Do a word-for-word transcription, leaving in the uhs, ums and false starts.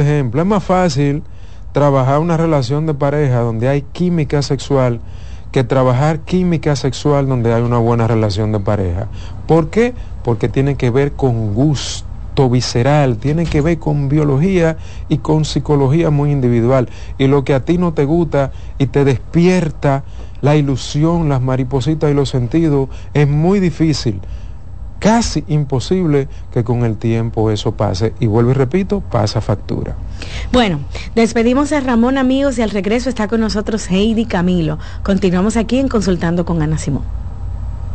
ejemplo, es más fácil trabajar una relación de pareja donde hay química sexual que trabajar química sexual donde hay una buena relación de pareja. ¿Por qué? Porque tiene que ver con gusto visceral, tiene que ver con biología y con psicología muy individual. Y lo que a ti no te gusta y te despierta la ilusión, las maripositas y los sentidos, es muy difícil, casi imposible que con el tiempo eso pase. Y vuelvo y repito, pasa factura. Bueno, despedimos a Ramón, amigos, y al regreso está con nosotros Heidi Camilo. Continuamos aquí en Consultando con Ana Simón.